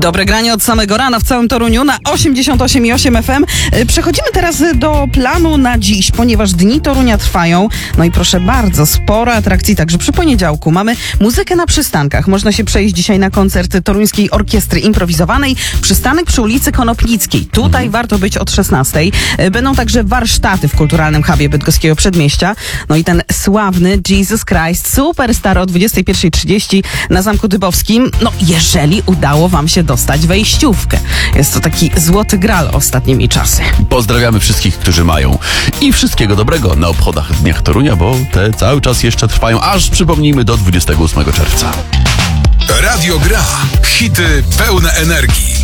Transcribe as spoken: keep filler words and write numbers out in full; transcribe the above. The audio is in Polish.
Dobre granie od samego rana w całym Toruniu na osiemdziesiąt osiem i osiem F M. Przechodzimy teraz do planu na dziś, ponieważ Dni Torunia trwają. No i proszę bardzo, sporo atrakcji także przy poniedziałku. Mamy muzykę na przystankach. Można się przejść dzisiaj na koncert Toruńskiej Orkiestry Improwizowanej. Przystanek przy ulicy Konopnickiej. Tutaj mhm. warto być od szesnastej. Będą także warsztaty w Kulturalnym Hubie Bydgoskiego Przedmieścia. No i ten sławny Jesus Christ Superstar o dwudziestej pierwszej trzydzieści na Zamku Dybowskim. No jeżeli udało wam się dostać wejściówkę. Jest to taki złoty gral ostatnimi czasy. Pozdrawiamy wszystkich, którzy mają i wszystkiego dobrego na obchodach w Dniach Torunia, bo te cały czas jeszcze trwają, aż przypomnijmy do dwudziestego ósmego czerwca. Radio Gra. Hity pełne energii.